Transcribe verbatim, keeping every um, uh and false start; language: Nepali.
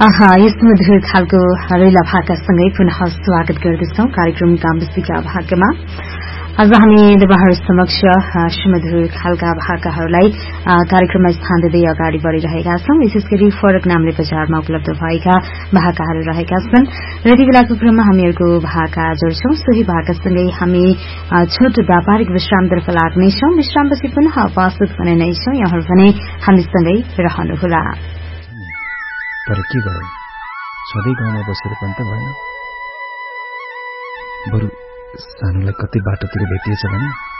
आहा यस मधुर खालको रैला भाकासँगै पुनः स्वागत गर्दछौं कार्यक्रम कामबस्तीका भागमा। आज हामी तपाईहरु समक्ष सुमधुर खालका भाकाहरूलाई कार्यक्रममा स्थान दिँदै अगाडि बढ़िरहेका छौं। विशेष गरी फरक नामले बजारमा उपलब्ध भएका भाकाहरू रहेका छन् र यति बेलाको क्रममा हामीहरूको भाका जोड्छौं। सोही भाकासँगै हामी छोटो व्यापारिक विश्रामतर्फ लाग्नेछौं। विश्रामपछि पुनः उपस्थित हुने नै छौं। यहाँहरू भने हामीसँगै रहनुहोला। तर के भयो, सधैँ गाउँमा बसेर पनि त भएन। बरु सानोलाई कतै बाटोतिर भेटिएछ भने